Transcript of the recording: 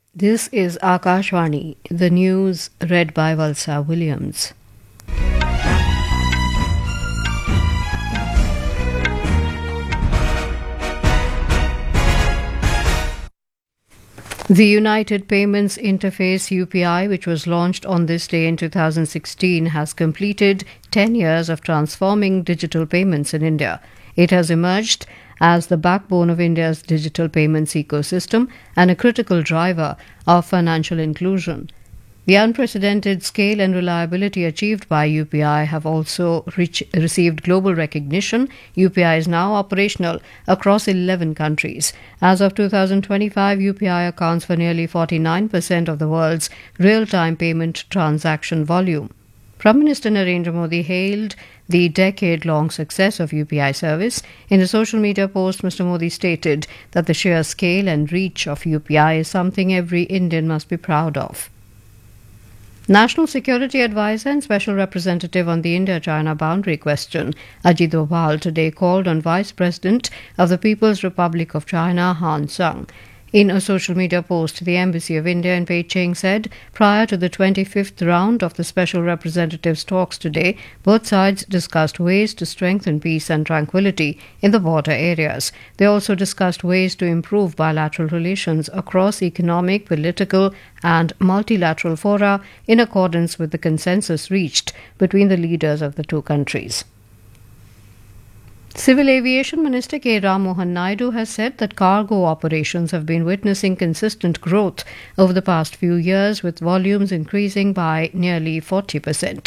This is Akashvani, the news read by Valsa Williams. The United Payments Interface UPI, which was launched on this day in 2016, has completed 10 years of transforming digital payments in India. It has emerged as the backbone of India's digital payments ecosystem and a critical driver of financial inclusion. The unprecedented scale and reliability achieved by UPI have also received global recognition. UPI is now operational across 11 countries. As of 2025, UPI accounts for nearly 49% of the world's real-time payment transaction volume. Prime Minister Narendra Modi hailed the decade-long success of UPI service. In a social media post, Mr. Modi stated that the sheer scale and reach of UPI is something every Indian must be proud of. National Security Advisor and Special Representative on the India-China boundary question, Ajit Doval, today called on Vice President of the People's Republic of China, Han Sung. In a social media post, the Embassy of India in Beijing said prior to the 25th round of the Special Representatives' talks today, both sides discussed ways to strengthen peace and tranquility in the border areas. They also discussed ways to improve bilateral relations across economic, political, and multilateral fora in accordance with the consensus reached between the leaders of the two countries. Civil Aviation Minister K. Ram Mohan Naidu has said that cargo operations have been witnessing consistent growth over the past few years, with volumes increasing by nearly 40%.